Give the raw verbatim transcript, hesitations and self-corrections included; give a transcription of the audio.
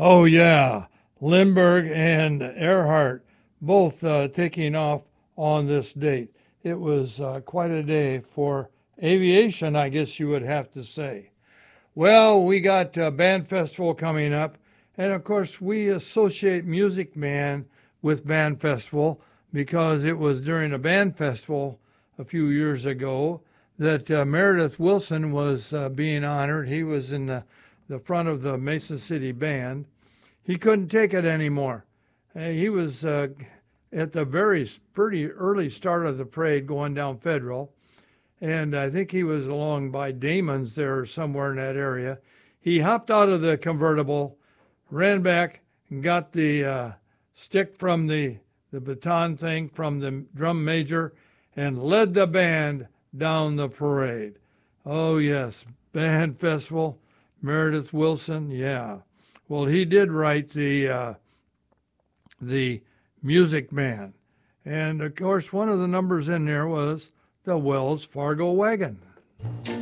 Oh, yeah. Lindbergh and Earhart both uh, taking off on this date. It was uh, quite a day for aviation, I guess you would have to say. Well, we got uh, Band Festival coming up, and of course, we associate Music Man with Band Festival because it was during a band festival a few years ago that uh, Meredith Wilson was uh, being honored. He was in the, the front of the Mason City Band. He couldn't take it anymore. Uh, he was uh, at the very pretty early start of the parade going down Federal, and I think he was along by Damon's there somewhere in that area. He hopped out of the convertible, ran back, and got the uh, stick from the, the baton thing from the drum major and led the band down the parade. Oh, yes, Band Festival, Meredith Wilson, yeah. Well, he did write the uh, the Music Man. And, of course, one of the numbers in there was the Wells Fargo Wagon.